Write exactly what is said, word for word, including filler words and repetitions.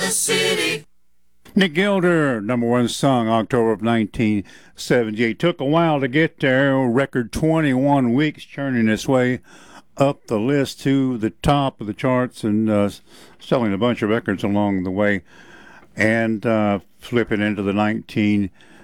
the city. Nick Gilder, number one song, October of nineteen seventy-eight. Took a while to get there. Record twenty-one weeks, churning its way up the list to the top of the charts and uh, selling a bunch of records along the way. And uh, flipping into the nineteen